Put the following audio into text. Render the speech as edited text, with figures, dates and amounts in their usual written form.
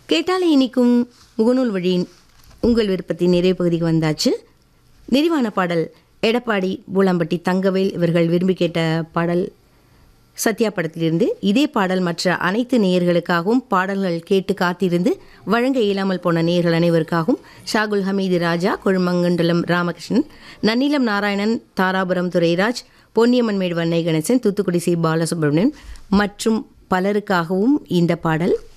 கேட்டாலே இனிக்கும் முகநூல் வழியின் உங்கள் விருப்பத்தின் நிறைவு பகுதிக்கு வந்தாச்சு. நிறைவான பாடல் எடப்பாடி பூலாம்பட்டி தங்கவேல் இவர்கள் விரும்பி கேட்ட பாடல் சத்யா படத்திலிருந்து. இதே பாடல் மற்ற அனைத்து நேயர்களுக்காகவும் பாடல்கள் கேட்டு காத்திருந்து வழங்க இயலாமல் போன நேயர்கள் அனைவருக்காகவும் ஷாகுல் ஹமீது ராஜா, கொழுமங்கண்டலம் ராமகிருஷ்ணன், நன்னிலம் நாராயணன், தாராபுரம் துரைராஜ், பொன்னியம்மன் மேடு வன்னை கணேசன், தூத்துக்குடி சி பாலசுப்ரமணியன் மற்றும் பலருக்காகவும் இந்த பாடல்.